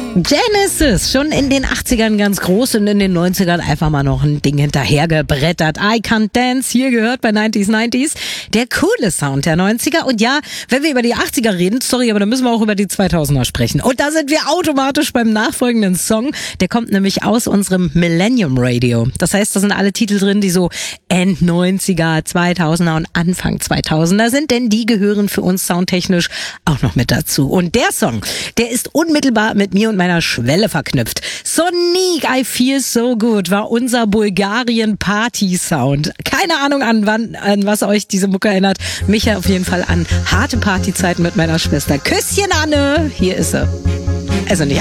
Genesis, schon in den 80ern ganz groß und in den 90ern einfach mal noch ein Ding hinterhergebrettert. I Can't Dance, hier gehört bei 90s, der coole Sound der 90er. Und ja, wenn wir über die 80er reden, sorry, aber dann müssen wir auch über die 2000er sprechen. Und da sind wir automatisch beim nachfolgenden Song. Der kommt nämlich aus unserem Millennium Radio. Das heißt, da sind alle Titel drin, die so End 90er, 2000er und Anfang 2000er sind, denn die gehören für uns soundtechnisch auch noch mit dazu. Und der Song, der ist unmittelbar mit mir und meiner Schwelle verknüpft. Sonic, I Feel So Good war unser Bulgarien-Party-Sound. Keine Ahnung an was euch diese Mucke erinnert. Mich auf jeden Fall an harte Partyzeiten mit meiner Schwester. Küsschen, Anne! Hier ist sie. Also nicht